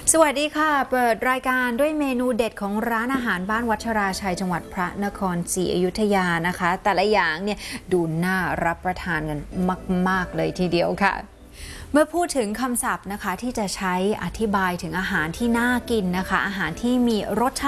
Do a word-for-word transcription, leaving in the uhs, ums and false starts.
สวัสดีค่ะเปิดรายการด้วยเมนูเด็ดของร้านอาหารบ้านวัชราชัยจังหวัดพระนครศรีอยุธยานะคะแต่ละอย่างเนี่ยดูน่ารับประทานกันมากๆเลยทีเดียวค่ะเมื่อพูดถึงคำศัพท์นะคะที่จะใช้อธิบายถึงอาหารที่น่ากินนะคะอาหารที่มีรสชาติ